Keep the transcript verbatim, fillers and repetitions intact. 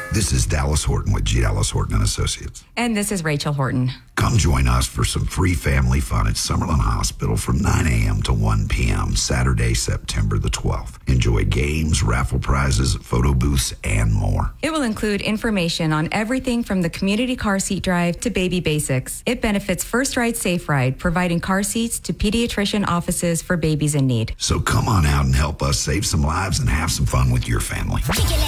This is Dallas Horton with G. Dallas Horton and Associates. And this is Rachel Horton. Come join us for some free family fun at Summerlin Hospital from nine a.m. to one p.m. Saturday, September the twelfth. Enjoy games, raffle prizes, photo booths, and more. It will include information on everything from the community car seat drive to baby basics. It benefits First Ride Safe Ride, providing car seats to pediatrician offices for babies in need. So come on out and help us save some lives and have some fun with your family.